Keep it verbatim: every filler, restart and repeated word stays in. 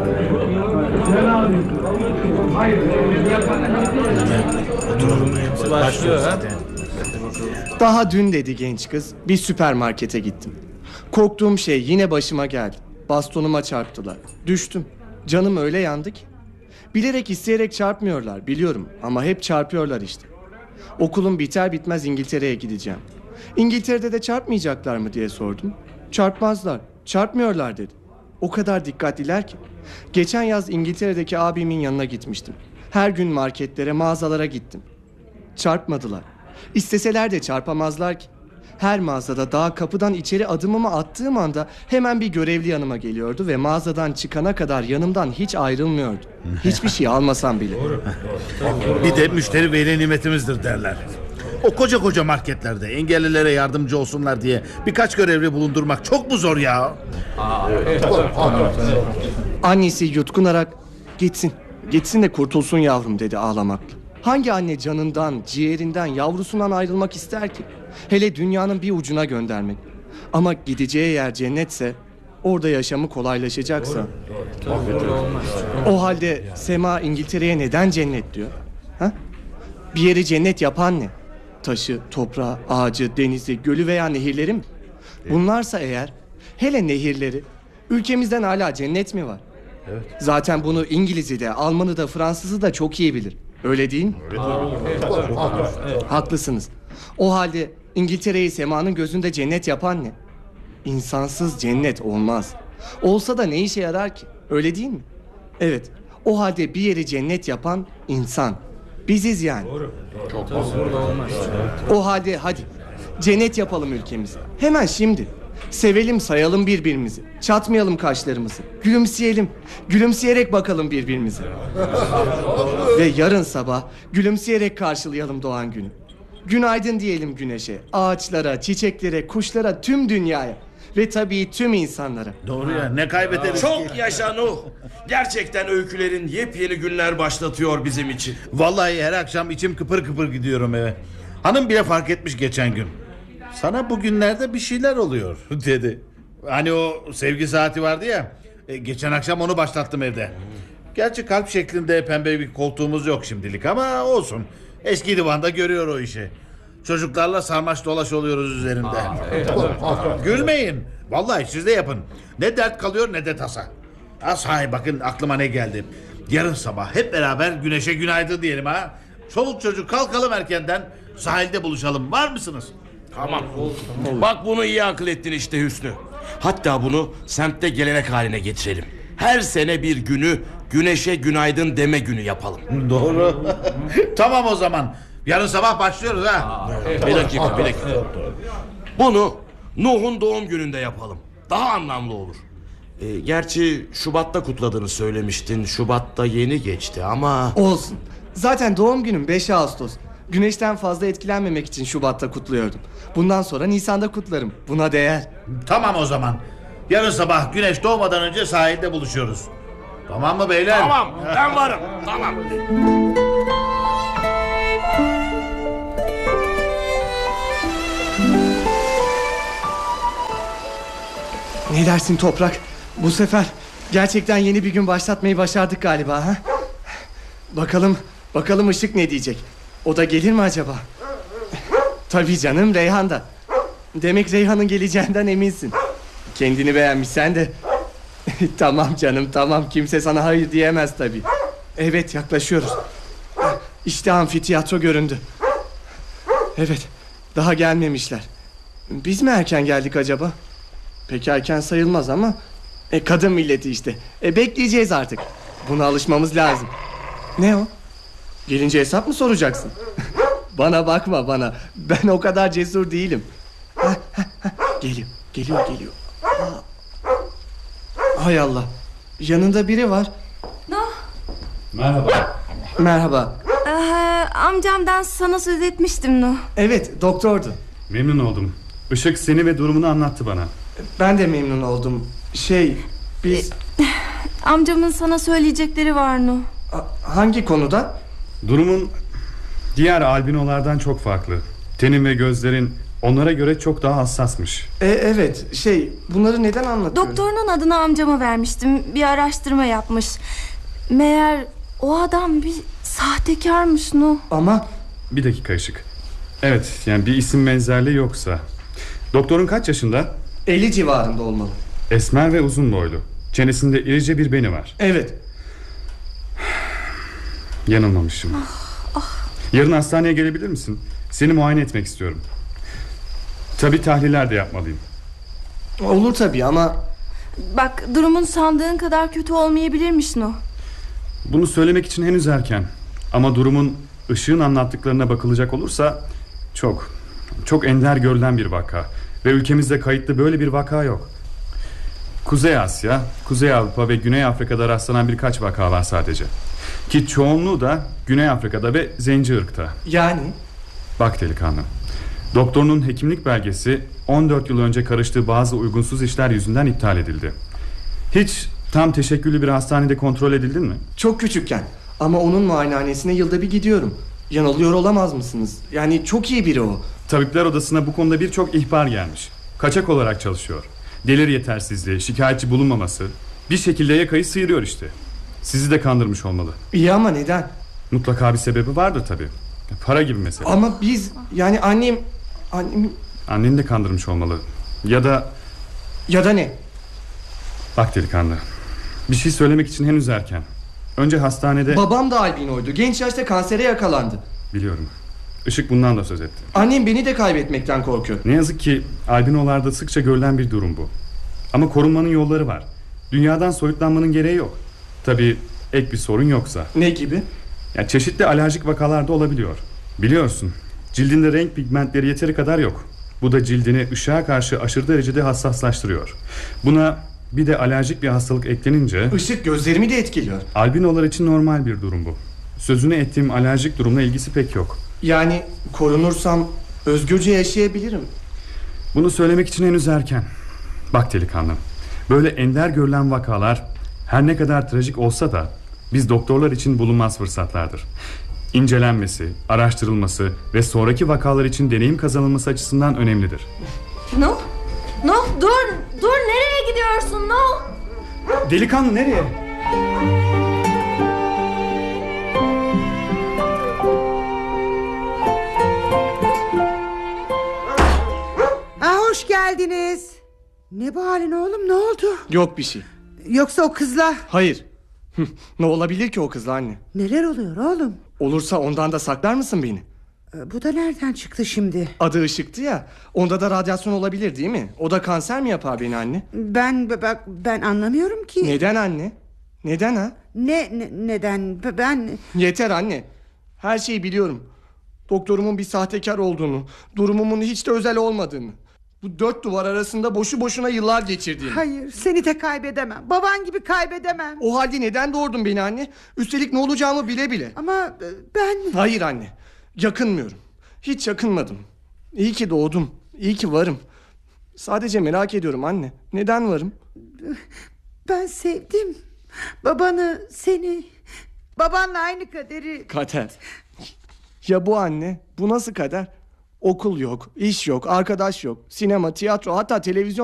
Daha dün dedi genç kız, bir süpermarkete gittim. Korktuğum şey yine başıma geldi. Bastonuma çarptılar. Düştüm. Canım öyle yandı ki. Bilerek isteyerek çarpmıyorlar biliyorum ama hep çarpıyorlar işte. Okulum biter bitmez İngiltere'ye gideceğim. İngiltere'de de çarpmayacaklar mı diye sordum. Çarpmazlar, çarpmıyorlar dedi. O kadar dikkatliler ki. Geçen yaz İngiltere'deki abimin yanına gitmiştim. Her gün marketlere, mağazalara gittim. Çarpmadılar. İsteseler de çarpamazlar ki. Her mağazada daha kapıdan içeri adımımı attığım anda hemen bir görevli yanıma geliyordu ve mağazadan çıkana kadar yanımdan hiç ayrılmıyordu. Hiçbir şey almasam bile. Bir de müşteri veli nimetimizdir derler. O koca koca marketlerde engellilere yardımcı olsunlar diye birkaç görevli bulundurmak çok mu zor ya? Annesi yutkunarak gitsin, gitsin de kurtulsun yavrum dedi ağlamakla. Hangi anne canından, ciğerinden, yavrusundan ayrılmak ister ki? Hele dünyanın bir ucuna göndermek. Ama gideceği yer cennetse, orada yaşamı kolaylaşacaksa. O halde Sema İngiltere'ye neden cennet diyor? Ha? Bir yeri cennet yapan ne? Taşı, toprağı, ağacı, denizi, gölü veya nehirleri mi? Bunlarsa eğer, hele nehirleri, ülkemizden hala cennet mi var? Evet. Zaten bunu İngiliz'i de, Alman'ı da, Fransız'ı da çok iyi bilir. Öyle değil mi? Evet. Haklısınız. O halde İngiltere'yi Sema'nın gözünde cennet yapan ne? İnsansız cennet olmaz. Olsa da ne işe yarar ki? Öyle değil mi? Evet. O halde bir yeri cennet yapan insan. Biziz yani. Doğru. Çok doğru olmaz. O halde hadi cennet yapalım ülkemizi. Hemen şimdi. Sevelim, sayalım birbirimizi. Çatmayalım kaşlarımızı. Gülümseyelim. Gülümseyerek bakalım birbirimize. Ve yarın sabah gülümseyerek karşılayalım doğan günü. Günaydın diyelim güneşe, ağaçlara, çiçeklere, kuşlara, tüm dünyaya. Ve tabii tüm insanlara. Doğru ya, ne kaybederiz Çok ki? Yaşa Nuh. Gerçekten öykülerin yepyeni günler başlatıyor bizim için. Vallahi her akşam içim kıpır kıpır gidiyorum eve. Hanım bile fark etmiş geçen gün. Sana bugünlerde bir şeyler oluyor dedi. Hani o sevgi saati vardı ya. E, geçen akşam onu başlattım evde. Gerçi kalp şeklinde pembe bir koltuğumuz yok şimdilik ama olsun. Eski divanda görüyor o işi. Çocuklarla sarmaş dolaş oluyoruz üzerinde. Aa, gülmeyin. Vallahi siz de yapın. Ne dert kalıyor ne de tasa. Ha sahi bakın aklıma ne geldi. Yarın sabah hep beraber güneşe günaydın diyelim ha. Çoluk çocuk kalkalım erkenden. Sahilde buluşalım. Var mısınız? Tamam. Bak bunu iyi akıl ettin işte Hüsnü. Hatta bunu semtte gelenek haline getirelim. Her sene bir günü güneşe günaydın deme günü yapalım. Doğru. Tamam o zaman. Yarın sabah başlıyoruz ha. Bir dakika, bir dakika. Bunu Nuh'un doğum gününde yapalım. Daha anlamlı olur. E, gerçi Şubat'ta kutladığını söylemiştin. Şubat'ta yeni geçti ama... Olsun. Zaten doğum günüm beş Ağustos. Güneşten fazla etkilenmemek için Şubat'ta kutluyordum. Bundan sonra Nisan'da kutlarım. Buna değer. Tamam o zaman. Yarın sabah güneş doğmadan önce sahilde buluşuyoruz. Tamam mı beyler? Tamam, ben varım. Tamam. Ne dersin Toprak? Bu sefer gerçekten yeni bir gün başlatmayı başardık galiba ha? Bakalım, bakalım Işık ne diyecek? O da gelir mi acaba? Tabii canım, Reyhan da. Demek Reyhan'ın geleceğinden eminsin. Kendini beğenmişsen de. Tamam canım, tamam, kimse sana hayır diyemez tabii. Evet, yaklaşıyoruz. İşte amfiteyatro göründü. Evet, daha gelmemişler. Biz mi erken geldik acaba? Pek erken sayılmaz ama e, kadın milleti işte. E, bekleyeceğiz artık. Buna alışmamız lazım. Ne o? Gelince hesap mı soracaksın? Bana bakma bana. Ben o kadar cesur değilim. Heh, heh, heh. Geliyor, geliyor, geliyor. Aa. Hay Allah. Yanında biri var. No. Merhaba. Merhaba. Ee, amcamdan sana söz etmiştim Nuh. Evet, doktordu. Memnun oldum. Işık seni ve durumunu anlattı bana. Ben de memnun oldum. Şey, biz... Amcamın sana söyleyecekleri var Nuh. A- hangi konuda? Durumun diğer albinolardan çok farklı. Tenin ve gözlerin Onlara göre çok daha hassasmış. E, evet şey bunları neden anlatıyorum? Doktorunun adını amcama vermiştim. Bir araştırma yapmış. Meğer o adam bir sahtekarmış Nuh. Ama Bir dakika Işık. Evet, yani bir isim benzerliği yoksa. Doktorun kaç yaşında? elli civarında olmalı. Esmer ve uzun boylu. Çenesinde irice bir beni var. Evet. Yanılmamışım. Yarın hastaneye gelebilir misin? Seni muayene etmek istiyorum. Tabii tahliller de yapmalıyım. Olur tabii ama Bak, durumun sandığın kadar kötü olmayabilirmiş Nuh. Bunu söylemek için henüz erken. Ama durumun Işık'ın anlattıklarına bakılacak olursa çok, çok ender görülen bir vaka. Ve ülkemizde kayıtlı böyle bir vaka yok. Kuzey Asya, Kuzey Avrupa ve Güney Afrika'da rastlanan birkaç vaka var sadece. Ki çoğunluğu da Güney Afrika'da ve Zenci ırkta. yani Bak delikanlı, doktorunun hekimlik belgesi on dört yıl önce karıştığı bazı uygunsuz işler yüzünden iptal edildi. Hiç tam teşekküllü bir hastanede kontrol edildin mi? çok küçükken. Ama onun muayenehanesine yılda bir gidiyorum. Yanılıyor olamaz mısınız? Yani çok iyi biri o. Tabipler odasına bu konuda birçok ihbar gelmiş. Kaçak olarak çalışıyor. Gelir yetersizliği, şikayetçi bulunmaması, bir şekilde yakayı sıyırıyor işte. Sizi de kandırmış olmalı. İyi ama neden? Mutlaka bir sebebi vardır tabii. Para gibi mesela. Ama biz yani annem annem Anneni de kandırmış olmalı. Ya da ya da ne? bak delikanlı, bir şey söylemek için henüz erken. Önce hastanede... Babam da albinoydu. Genç yaşta kansere yakalandı. Biliyorum. Işık bundan da söz etti. Annem beni de kaybetmekten korkuyor. Ne yazık ki albinolarda sıkça görülen bir durum bu. Ama korunmanın yolları var. Dünyadan soyutlanmanın gereği yok. Tabii ek bir sorun yoksa. Ne gibi? Yani çeşitli alerjik vakalar da olabiliyor. Biliyorsun, cildinde renk pigmentleri yeteri kadar yok. Bu da cildini ışığa karşı aşırı derecede hassaslaştırıyor. Buna bir de alerjik bir hastalık eklenince... Işık gözlerimi de etkiliyor. Albinolar için normal bir durum bu. Sözünü ettiğim alerjik durumla ilgisi pek yok. Yani korunursam özgürce yaşayabilirim. Bunu söylemek için henüz erken. Bak delikanlı, böyle ender görülen vakalar her ne kadar trajik olsa da biz doktorlar için bulunmaz fırsatlardır. İncelenmesi, araştırılması ve sonraki vakalar için deneyim kazanılması açısından önemlidir. Nuh? Nuh dur! Dur, nereye gidiyorsun Nuh? Delikanlı nereye? Aa, hoş geldiniz. Ne bu halin oğlum, ne oldu? Yok bir şey. Yoksa o kızla... Hayır. Ne olabilir ki o kızla anne? Neler oluyor oğlum? Olursa ondan da saklar mısın beni? Ee, Bu da nereden çıktı şimdi? Adı Işık'tı ya. Onda da radyasyon olabilir değil mi? O da kanser mi yapar beni anne? Ben bak ben anlamıyorum ki. Neden anne? Neden ha? Ne, ne neden ben... Yeter anne. Her şeyi biliyorum. Doktorumun bir sahtekar olduğunu, durumumun hiç de özel olmadığını, bu dört duvar arasında boşu boşuna yıllar geçirdiğimi. Hayır, seni de kaybedemem. Baban gibi kaybedemem. O halde neden doğurdun beni anne? Üstelik ne olacağımı bile bile. Ama e, ben... Hayır anne. Yakınmıyorum. Hiç yakınmadım. İyi ki doğdum. İyi ki varım. Sadece merak ediyorum anne. Neden varım? Ben sevdim. Babanı, seni. Babanla aynı kaderi... Kader. Ya bu anne? Bu nasıl kader? Okul yok, iş yok, arkadaş yok, sinema, tiyatro, hatta televizyon